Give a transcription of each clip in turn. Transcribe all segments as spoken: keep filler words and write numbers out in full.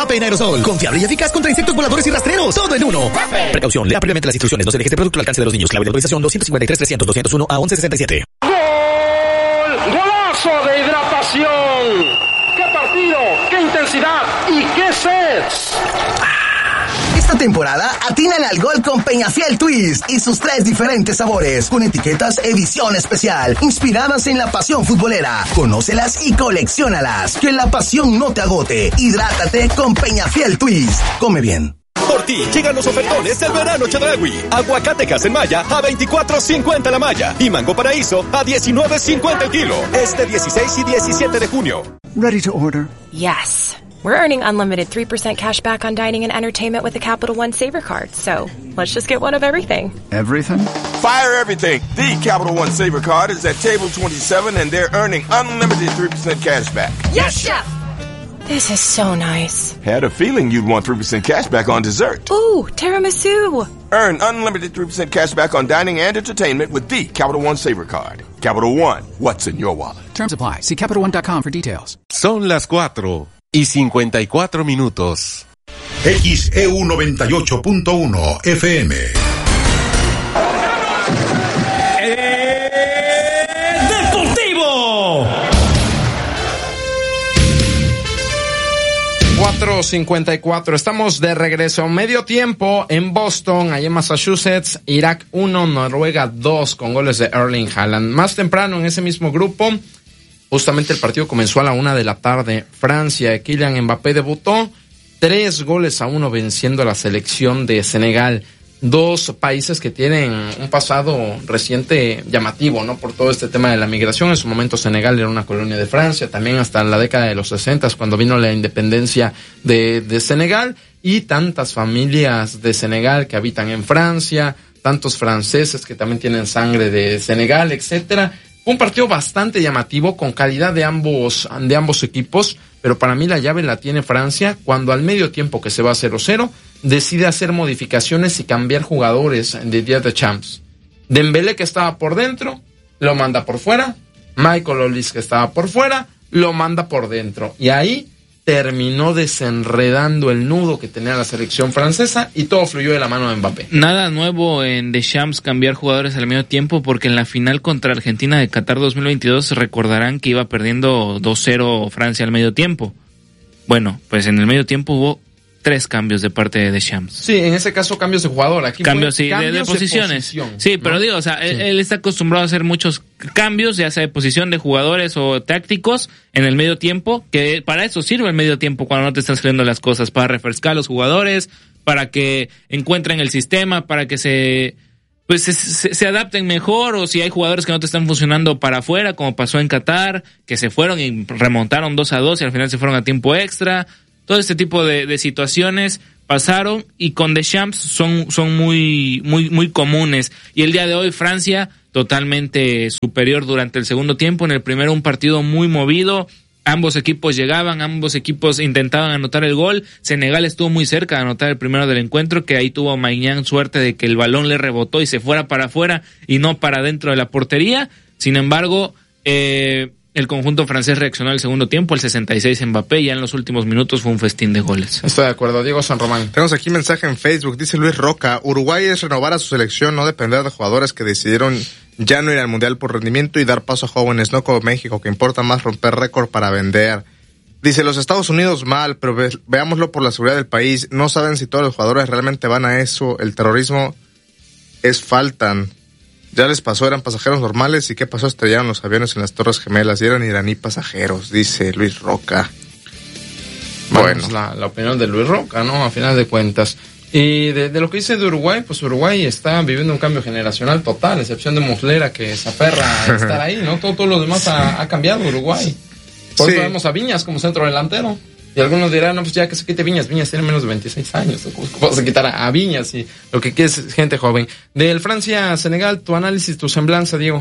Vape en aerosol. Confiable y eficaz contra insectos voladores y rastreros. Todo en uno. Vape. Precaución. Lea previamente las instrucciones. No se deje este producto al alcance de los niños. Clave de autorización doscientos cincuenta y tres trescientos doscientos uno a once sesenta y siete. ¡Gol! ¡Golazo de hidratación! ¡Qué partido! ¡Qué intensidad! ¡Y qué sets! Esta temporada atínale al gol con Peñafiel Twist y sus tres diferentes sabores, con etiquetas edición especial, inspiradas en la pasión futbolera. Conócelas y colecciónalas. Que la pasión no te agote. Hidrátate con Peñafiel Twist. Come bien. Por ti llegan los ofertones del verano Chedraui. Aguacate Casemaya a veinticuatro cincuenta la malla y Mango Paraíso a diecinueve cincuenta el kilo. Este dieciséis y diecisiete de junio. Ready to order? Yes. We're earning unlimited three percent cash back on dining and entertainment with the Capital One Saver Card. So let's just get one of everything. Everything? Fire everything. The Capital One Saver Card is at table twenty-seven and they're earning unlimited three percent cash back. Yes, Chef! This is so nice. Had a feeling you'd want three percent cash back on dessert. Ooh, tiramisu. Earn unlimited three percent cash back on dining and entertainment with the Capital One Saver Card. Capital One, what's in your wallet? Terms apply. See Capital One dot com for details. Son las cuatro y cincuenta y cuatro minutos. X E U noventa y ocho punto uno F M. Eh, Deportivo. cuatro cincuenta y cuatro. Estamos de regreso. Medio tiempo en Boston, allá en Massachusetts. Irak uno, Noruega dos, con goles de Erling Haaland. Más temprano en ese mismo grupo, justamente el partido comenzó a la una de la tarde. Francia, Kylian Mbappé debutó, tres goles a uno venciendo a la selección de Senegal. Dos países que tienen un pasado reciente llamativo, ¿no? Por todo este tema de la migración. En su momento Senegal era una colonia de Francia, también hasta la década de los sesenta, cuando vino la independencia de, de Senegal, y tantas familias de Senegal que habitan en Francia, tantos franceses que también tienen sangre de Senegal, etcétera. Un partido bastante llamativo, con calidad de ambos, de ambos equipos, pero para mí la llave la tiene Francia cuando al medio tiempo, que se va cero cero, decide hacer modificaciones y cambiar jugadores de Día de Champs. Dembélé, que estaba por dentro, lo manda por fuera. Michael Olise, que estaba por fuera, lo manda por dentro. Y ahí terminó desenredando el nudo que tenía la selección francesa y todo fluyó de la mano de Mbappé. Nada nuevo en Deschamps cambiar jugadores al medio tiempo, porque en la final contra Argentina de Qatar dos mil veintidós recordarán que iba perdiendo dos cero Francia al medio tiempo. Bueno, pues en el medio tiempo hubo tres cambios de parte de Deschamps. Sí, en ese caso cambios de jugador. Aquí cambios, sí, cambios de, de posiciones. De posición, sí, pero ¿no? digo, o sea, sí. él, él está acostumbrado a hacer muchos cambios, ya sea de posición de jugadores o tácticos en el medio tiempo, que para eso sirve el medio tiempo cuando no te están saliendo las cosas, para refrescar a los jugadores, para que encuentren el sistema, para que se pues se, se, se adapten mejor, o si hay jugadores que no te están funcionando para afuera, como pasó en Qatar, que se fueron y remontaron dos a dos y al final se fueron a tiempo extra. Todo este tipo de, de situaciones pasaron y con Deschamps son, son muy, muy, muy comunes. Y el día de hoy Francia totalmente superior durante el segundo tiempo. En el primero un partido muy movido. Ambos equipos llegaban, ambos equipos intentaban anotar el gol. Senegal estuvo muy cerca de anotar el primero del encuentro, que ahí tuvo Maignan suerte de que el balón le rebotó y se fuera para afuera y no para dentro de la portería. Sin embargo, eh, el conjunto francés reaccionó al segundo tiempo, el sesenta y seis Mbappé, ya en los últimos minutos fue un festín de goles. Estoy de acuerdo. Diego San Román. Tenemos aquí mensaje en Facebook, dice Luis Roca: Uruguay es renovar a su selección, no depender de jugadores que decidieron ya no ir al Mundial por rendimiento y dar paso a jóvenes, no como México, que importa más romper récord para vender. Dice, los Estados Unidos mal, pero ve, veámoslo por la seguridad del país. No saben si todos los jugadores realmente van a eso. El terrorismo es faltan. Ya les pasó, eran pasajeros normales, y qué pasó, estrellaron los aviones en las Torres Gemelas y eran iraní pasajeros, dice Luis Roca. Bueno, bueno. Es la, la opinión de Luis Roca, ¿no? A final de cuentas. Y de, de lo que dice de Uruguay, pues Uruguay está viviendo un cambio generacional total, excepción de Muslera, que se aferra a estar ahí, ¿no? Todo, todo lo demás ha, ha cambiado Uruguay. Por eso sí. Vemos a Viñas como centro delantero. Y algunos dirán, no, pues ya que se quite Viñas. Viñas tiene menos de veintiséis años. ¿Cómo se quitará a Viñas? Y lo que quiere es gente joven. Del Francia-Senegal, tu análisis, tu semblanza, Diego.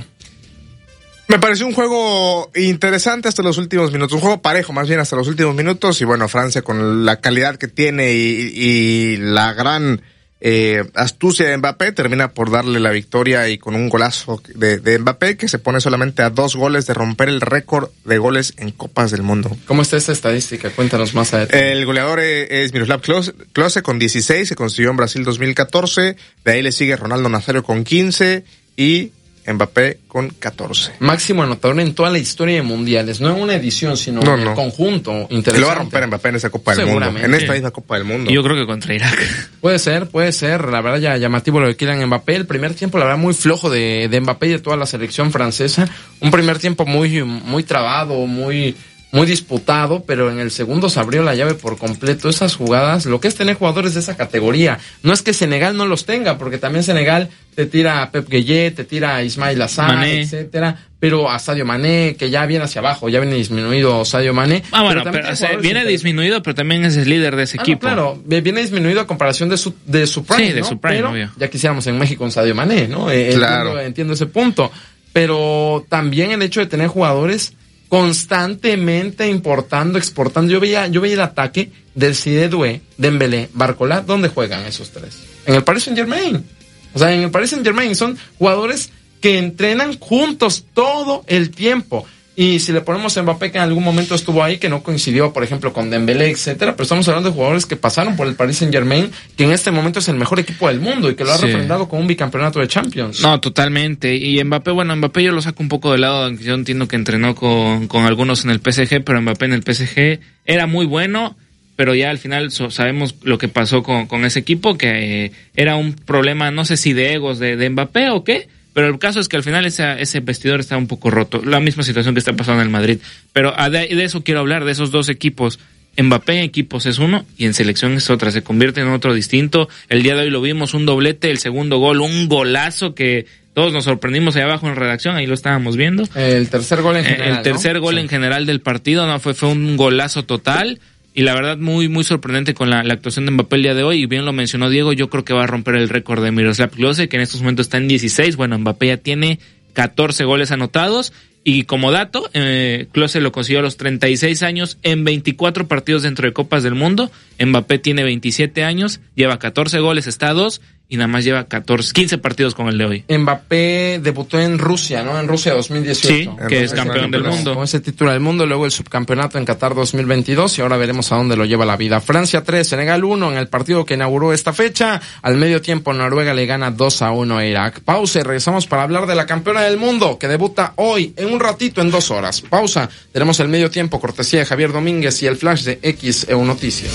Me pareció un juego interesante hasta los últimos minutos. Un juego parejo, más bien, hasta los últimos minutos. Y bueno, Francia, con la calidad que tiene y, y la gran eh, astucia de Mbappé termina por darle la victoria y con un golazo de, de Mbappé que se pone solamente a dos goles de romper el récord de goles en Copas del Mundo. ¿Cómo está esta estadística? Cuéntanos más a detalle. El goleador es Miroslav Klose con dieciséis, se consiguió en Brasil dos mil catorce, de ahí le sigue Ronaldo Nazario con quince y Mbappé con catorce. Máximo anotador en toda la historia de mundiales, no en una edición, sino no, en el no. conjunto. Interesante. Lo va a romper Mbappé en esa Copa del Mundo, en esta misma Copa del Mundo. Yo creo que contra Irak. Puede ser, puede ser, la verdad ya llamativo lo que quieran Mbappé. El primer tiempo, la verdad, muy flojo de, de Mbappé y de toda la selección francesa. Un primer tiempo muy, muy trabado, muy... muy disputado, pero en el segundo se abrió la llave por completo. Esas jugadas, lo que es tener jugadores de esa categoría, no es que Senegal no los tenga, porque también Senegal te tira a Pep Gueye, te tira a Ismail Assar, Mané, etcétera, pero a Sadio Mané, que ya viene hacia abajo, ya viene disminuido Sadio Mané. Ah, bueno, pero, pero o sea, viene disminuido, pero también es el líder de ese ah, equipo. No, claro, viene disminuido a comparación de su, de su prime, sí, de ¿no? su prime, pero obvio. Ya quisiéramos en México un Sadio Mané, ¿no? Eh, claro. Entiendo, entiendo ese punto. Pero también el hecho de tener jugadores constantemente importando, exportando. Yo veía, yo veía el ataque del Cide Doué, Dembélé, Barcola. ¿Dónde juegan esos tres? En el Paris Saint-Germain. O sea, en el Paris Saint-Germain son jugadores que entrenan juntos todo el tiempo. Y si le ponemos a Mbappé, que en algún momento estuvo ahí, que no coincidió, por ejemplo, con Dembélé, etcétera, pero estamos hablando de jugadores que pasaron por el Paris Saint-Germain, que en este momento es el mejor equipo del mundo y que lo ha sí. refrendado con un bicampeonato de Champions. No, totalmente. Y Mbappé, bueno, Mbappé yo lo saco un poco de lado, yo entiendo que entrenó con, con algunos en el P S G, pero Mbappé en el P S G era muy bueno, pero ya al final so, sabemos lo que pasó con, con ese equipo, que eh, era un problema, no sé si de egos de, de Mbappé o qué, pero el caso es que al final ese, ese vestidor está un poco roto. La misma situación que está pasando en el Madrid. Pero de, de eso quiero hablar, de esos dos equipos. Mbappé en equipos es uno y en selección es otra. Se convierte en otro distinto. El día de hoy lo vimos, un doblete, el segundo gol, un golazo que todos nos sorprendimos ahí abajo en redacción, ahí lo estábamos viendo. El tercer gol en general, El tercer ¿no? gol sí. en general del partido, no fue, fue un golazo total. Y la verdad, muy muy sorprendente con la, la actuación de Mbappé el día de hoy. Y bien lo mencionó Diego, yo creo que va a romper el récord de Miroslav Klose, que en estos momentos está en dieciséis. Bueno, Mbappé ya tiene catorce goles anotados. Y como dato, eh, Klose lo consiguió a los treinta y seis años en veinticuatro partidos dentro de Copas del Mundo. Mbappé tiene veintisiete años, lleva catorce goles, está a dos. Y nada más lleva catorce, quince partidos con el de hoy. Mbappé debutó en Rusia, ¿no? En Rusia dos mil dieciocho. Sí, que es campeón del mundo. Con ese título del mundo, luego el subcampeonato en Qatar dos mil veintidós y ahora veremos a dónde lo lleva la vida. Francia tres, Senegal uno en el partido que inauguró esta fecha. Al medio tiempo Noruega le gana dos a uno a Irak. Pausa y regresamos para hablar de la campeona del mundo que debuta hoy en un ratito, en dos horas. Pausa, tenemos el medio tiempo, cortesía de Javier Domínguez y el flash de X E U Noticias.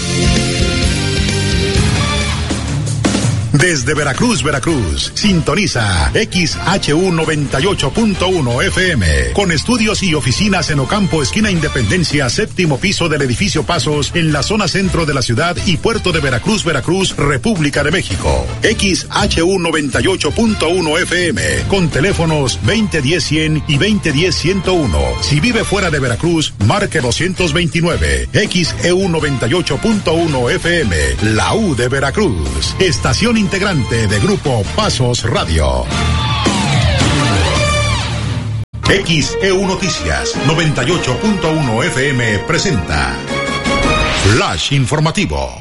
Desde Veracruz, Veracruz, sintoniza X H U noventa y ocho punto uno F M, con estudios y oficinas en Ocampo, esquina Independencia, séptimo piso del edificio Pasos, en la zona centro de la ciudad y puerto de Veracruz, Veracruz, República de México. X H U noventa y ocho punto uno F M, con teléfonos veinte diez cien y veinte diez ciento uno. Si vive fuera de Veracruz, marque doscientos veintinueve. X E U noventa y ocho punto uno F M, la U de Veracruz. Estación integrante de Grupo Pasos Radio. X E U Noticias noventa y ocho punto uno F M presenta Flash Informativo.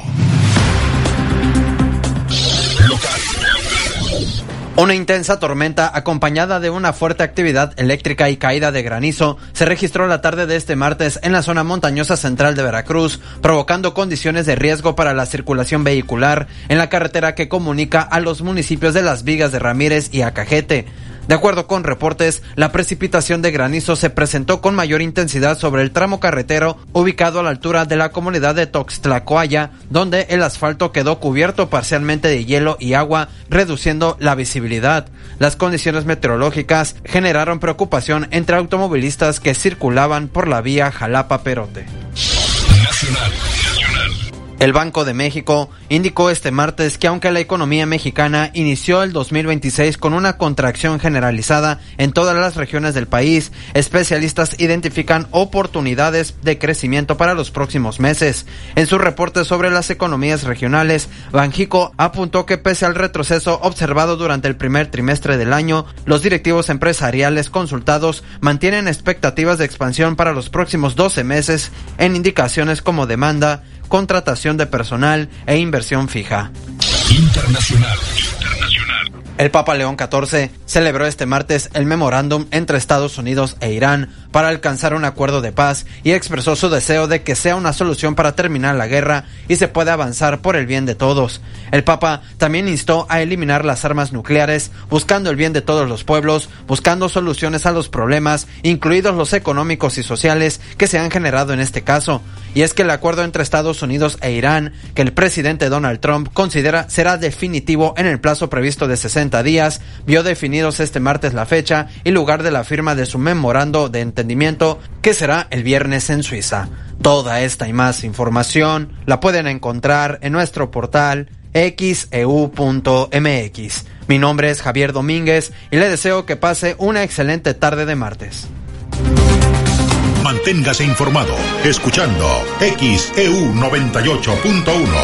Una intensa tormenta acompañada de una fuerte actividad eléctrica y caída de granizo se registró la tarde de este martes en la zona montañosa central de Veracruz, provocando condiciones de riesgo para la circulación vehicular en la carretera que comunica a los municipios de Las Vigas de Ramírez y Acajete. De acuerdo con reportes, la precipitación de granizo se presentó con mayor intensidad sobre el tramo carretero ubicado a la altura de la comunidad de Toxtlacoaya, donde el asfalto quedó cubierto parcialmente de hielo y agua, reduciendo la visibilidad. Las condiciones meteorológicas generaron preocupación entre automovilistas que circulaban por la vía Jalapa-Perote. Nacional. El Banco de México indicó este martes que aunque la economía mexicana inició el dos mil veintiséis con una contracción generalizada en todas las regiones del país, especialistas identifican oportunidades de crecimiento para los próximos meses. En su reporte sobre las economías regionales, Banxico apuntó que pese al retroceso observado durante el primer trimestre del año, los directivos empresariales consultados mantienen expectativas de expansión para los próximos doce meses en indicaciones como demanda, contratación de personal e inversión fija. Internacional. El Papa León catorce celebró este martes el memorándum entre Estados Unidos e Irán para alcanzar un acuerdo de paz y expresó su deseo de que sea una solución para terminar la guerra y se pueda avanzar por el bien de todos. El Papa también instó a eliminar las armas nucleares, buscando el bien de todos los pueblos, buscando soluciones a los problemas, incluidos los económicos y sociales que se han generado en este caso. Y es que el acuerdo entre Estados Unidos e Irán, que el presidente Donald Trump considera será definitivo en el plazo previsto de sesenta días, vio definidos este martes la fecha y lugar de la firma de su memorando de entendimiento, que será el viernes en Suiza. Toda esta y más información la pueden encontrar en nuestro portal x e u punto m x. Mi nombre es Javier Domínguez y le deseo que pase una excelente tarde de martes. Manténgase informado escuchando X E U noventa y ocho punto uno.